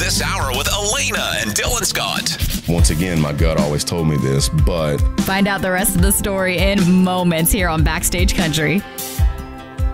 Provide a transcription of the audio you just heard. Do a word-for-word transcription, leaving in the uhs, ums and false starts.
this hour with Elena and Dylan Scott. Once again, my gut always told me this, but... Find out the rest of the story in moments here on Backstage Country.